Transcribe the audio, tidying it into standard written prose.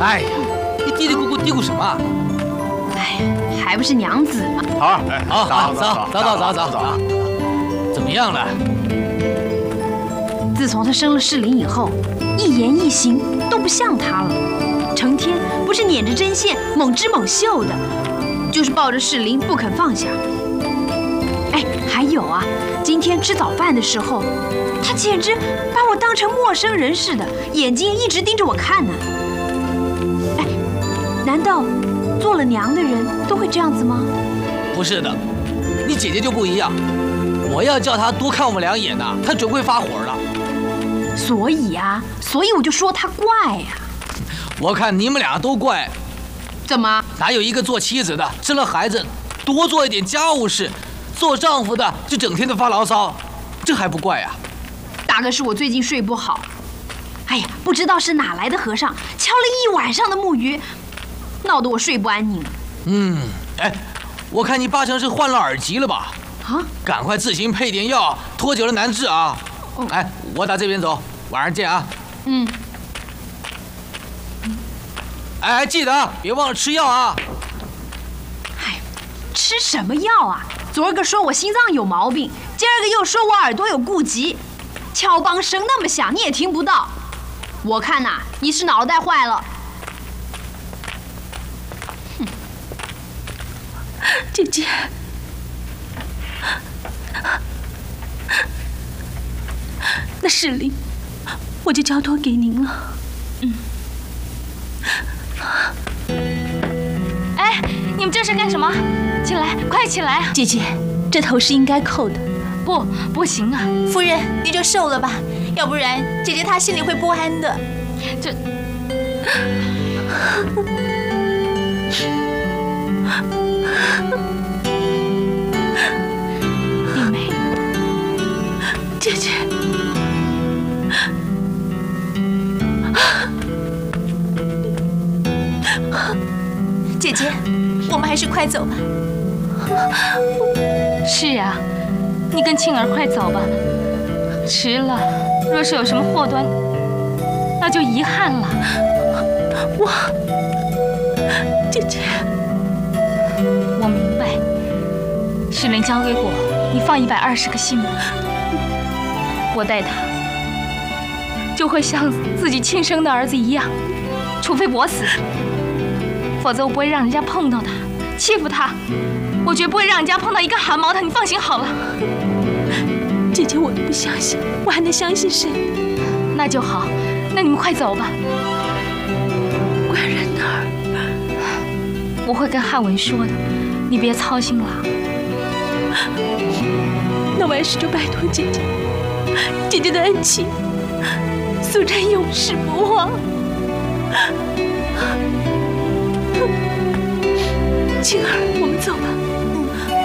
哎呀，你嘀嘀咕咕嘀咕什么？ 哎，还不是娘子嘛。 好， 好，走，怎么样了？ 自从她生了世林以后，一言一行都不像她了，成天不是捻着针线猛织猛绣的，就是抱着世林不肯放下。哎，还有啊，今天吃早饭的时候，她简直把我当成陌生人似的，眼睛一直盯着我看呢。哎，难道做了娘的人都会这样子吗？ 不是的，你姐姐就不一样。我要叫她多看我们2眼呐，她准会发火的。 所以我就说她怪呀。 我看你们俩都怪。 怎么？ 哪有一个做妻子的生了孩子多做一点家务事，做丈夫的就整天的发牢骚，这还不怪啊？ 大概是我最近睡不好。哎呀，不知道是哪来的和尚敲了一晚上的木鱼，闹得我睡不安宁。 哎，我看你8成是患了耳疾了吧？ 啊！ 赶快自行配点药，拖久了难治啊！来，我打这边走，晚上见啊！哎，记得啊，别忘了吃药啊！ 哎，吃什么药啊？昨儿个说我心脏有毛病，今儿个又说我耳朵有痼疾，敲梆声那么响你也听不到。我看呐，你是脑袋坏了。 姐姐，那世林我就交托给您了。 哎，你们这是干什么？起来，快起来啊！ 姐姐，这头是应该扣的。 不行啊！ 夫人，你就受了吧，要不然姐姐她心里会不安的。 这。弟妹， 姐姐， 姐姐，我们还是快走吧。 是啊，你跟庆儿快走吧，迟了，若是有什么祸端，那就遗憾了。 姐姐， 我明白，世林交给我，你放120个心吧。我待他就会像自己亲生的儿子一样，除非我死，否则我不会让人家碰到他，欺负他。我绝不会让人家碰到一个汗毛的，你放心好了。 姐姐，我都不相信，我还能相信谁？ 那就好，那你们快走吧。 官人那儿， 我会跟汉文说的，你别操心了。 那万事就拜托姐姐，姐姐的恩情，素贞永世不忘。庆儿，我们走吧。